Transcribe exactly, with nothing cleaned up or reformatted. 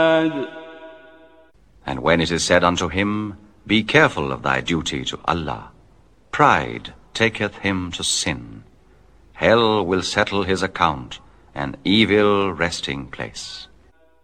And when it is said unto him, Be careful of thy duty to Allah, pride taketh him to sin. Hell will settle his account, an evil resting place.